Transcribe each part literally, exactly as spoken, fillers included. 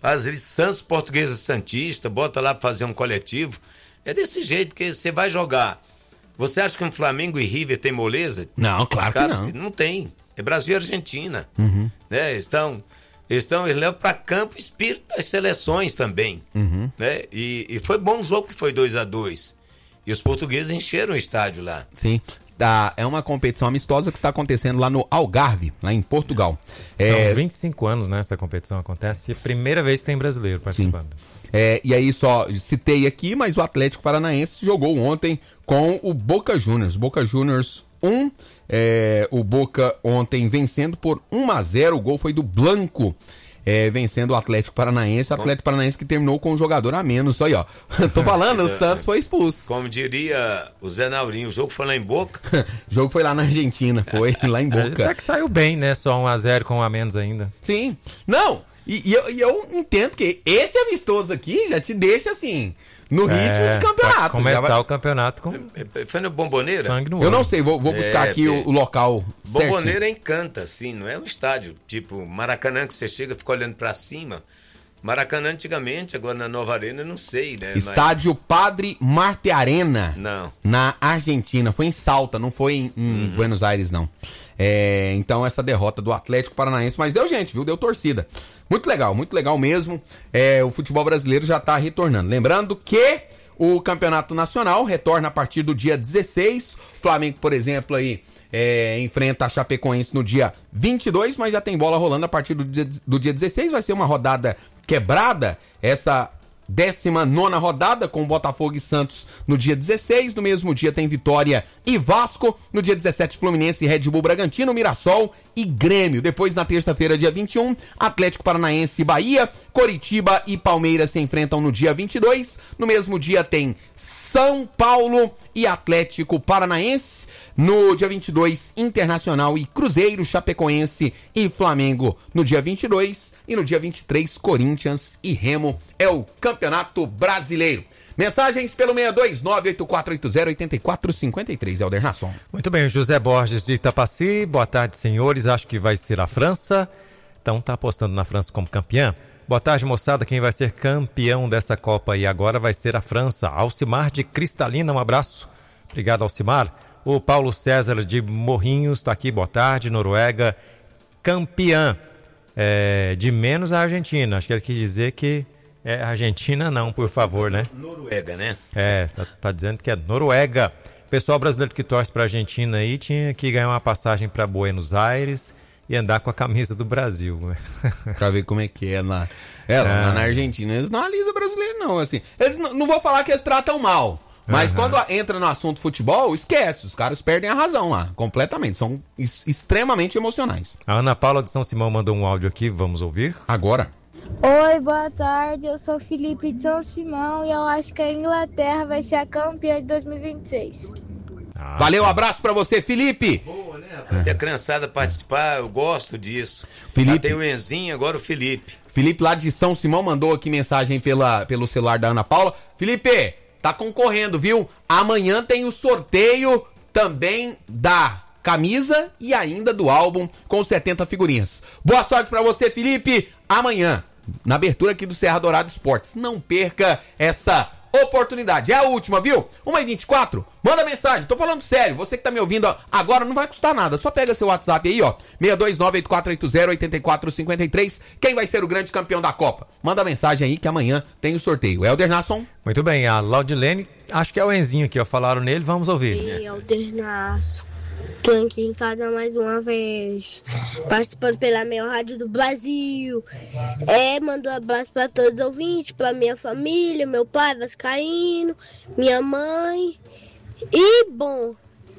Às vezes Santos, Portuguesa, Santista, bota lá pra fazer um coletivo. É desse jeito que você vai jogar. Você acha que um Flamengo e River tem moleza? Não, claro que não. Não tem. É Brasil e Argentina. Uhum. Né? Estão, estão, eles levam para campo o espírito das seleções também. Uhum. Né? E, e foi bom o jogo que foi dois a dois. E os portugueses encheram o estádio lá. Sim. Ah, é uma competição amistosa que está acontecendo lá no Algarve, lá em Portugal. São É... vinte e cinco anos, né, essa competição acontece. É a primeira vez que tem brasileiro participando. É, e aí só citei aqui, mas o Atlético Paranaense jogou ontem com o Boca Juniors. Boca Juniors um, é, o Boca ontem vencendo por um a zero, o gol foi do Blanco. É, vencendo o Atlético Paranaense, o Atlético Paranaense que terminou com um jogador a menos, aí ó, tô falando, o Santos foi expulso. Como diria o Zé Naurinho, o jogo foi lá em Boca. O jogo foi lá na Argentina, foi lá em Boca. Até que saiu bem, né, só um a zero com um a menos ainda. Sim, não, e, e, eu, e eu entendo que esse amistoso aqui já te deixa assim, no ritmo É, de campeonato. pode começar vai... o campeonato com Foi no Bomboneira? sangue no Eu olho. não sei, vou, vou buscar É, aqui o, o local certinho. Bomboneira encanta, assim, não é um estádio tipo Maracanã que você chega e fica olhando pra cima. Maracanã antigamente, agora na Nova Arena, eu não sei, né? Estádio Padre Marte Arena. Não. Na Argentina. Foi em Salta, não foi em, em uhum. Buenos Aires, não. É, então, essa derrota do Atlético Paranaense. Mas deu gente, viu? Deu torcida. Muito legal, muito legal mesmo. É, o futebol brasileiro já tá retornando. Lembrando que o Campeonato Nacional retorna a partir do dia dezesseis. O Flamengo, por exemplo, aí é, enfrenta a Chapecoense no dia vinte e dois, mas já tem bola rolando a partir do dia, do dia dezesseis. Vai ser uma rodada quebrada, essa décima nona rodada com Botafogo e Santos no dia dezesseis. No mesmo dia tem Vitória e Vasco. No dia dezessete, Fluminense, Red Bull Bragantino, Mirassol e Grêmio. Depois, na terça-feira, dia vinte e um, Atlético Paranaense e Bahia. Coritiba e Palmeiras se enfrentam no dia vinte e dois. No mesmo dia tem São Paulo e Atlético Paranaense. No dia vinte e dois, Internacional e Cruzeiro, Chapecoense e Flamengo no dia vinte e dois. E no dia vinte e três, Corinthians e Remo. É o Campeonato Brasileiro. Mensagens pelo seis dois nove oito quatro oito zero oito quatro cinco três, Helder Nasson. Muito bem, José Borges de Itapaci. Boa tarde, senhores. Acho que vai ser a França. Então tá apostando na França como campeã. Boa tarde, moçada. Quem vai ser campeão dessa Copa aí agora vai ser a França. Alcimar de Cristalina, um abraço. Obrigado, Alcimar. O Paulo César de Morrinhos está aqui, boa tarde, Noruega, campeã, é, de menos a Argentina. Acho que ele quis dizer que é Argentina não, por favor, né? Noruega, né? É, tá, tá dizendo que é Noruega. Pessoal brasileiro que torce pra Argentina aí tinha que ganhar uma passagem para Buenos Aires e andar com a camisa do Brasil. Pra ver como é que é lá. É, lá ah. na Argentina eles não analisam brasileiro não, assim. Eles não, não vou falar que eles tratam mal. Mas uhum. quando entra no assunto futebol, esquece, os caras perdem a razão lá, completamente, são es- extremamente emocionais. A Ana Paula de São Simão mandou um áudio aqui, vamos ouvir? Agora. Oi, boa tarde, eu sou Felipe de São Simão e eu acho que a Inglaterra vai ser a campeã de dois mil e vinte e seis. Ah, valeu, um abraço pra você, Felipe. Boa, né, rapaz? E a criançada participar, eu gosto disso. Felipe. Já tem o Enzinho, agora o Felipe. Felipe lá de São Simão mandou aqui mensagem pela, pelo celular da Ana Paula. Felipe, tá concorrendo, viu? Amanhã tem o sorteio também da camisa e ainda do álbum com setenta figurinhas. Boa sorte pra você, Felipe. Amanhã, na abertura aqui do Serra Dourado Esportes. Não perca essa oportunidade. É a última, viu? uma e vinte e quatro. Manda mensagem, tô falando sério. Você que tá me ouvindo agora não vai custar nada. Só pega seu WhatsApp aí, ó. seis dois nove oito quatro oito zero oito quatro cinco três. Quem vai ser o grande campeão da Copa? Manda mensagem aí que amanhã tem o sorteio. Helder Nasson. Muito bem, a Laudilene, acho que é o Enzinho aqui, ó. Falaram nele, vamos ouvir. Ei, Helder Nasson. Tô aqui em casa mais uma vez, participando pela melhor rádio do Brasil. É, mando um abraço pra todos os ouvintes, pra minha família, meu pai vascaíno, minha mãe. E, bom,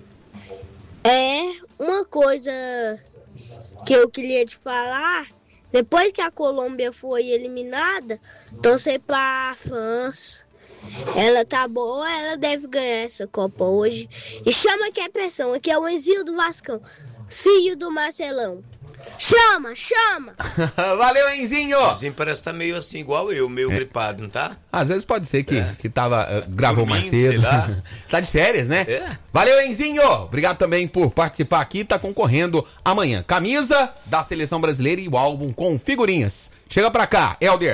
é uma coisa que eu queria te falar. Depois que a Colômbia foi eliminada, torcer pra França. Ela tá boa, ela deve ganhar essa Copa hoje. E chama que é pressão, aqui é o Enzinho do Vascão, filho do Marcelão. Chama, chama! Valeu, Enzinho! O Enzinho parece que tá meio assim, igual eu, meio é. gripado, não tá? Às vezes pode ser que, é. que tava, uh, gravou Dormindo, mais cedo. Tá de férias, né? É. Valeu, Enzinho! Obrigado também por participar aqui, tá concorrendo amanhã. Camisa da Seleção Brasileira e o álbum com figurinhas. Chega pra cá, Helder.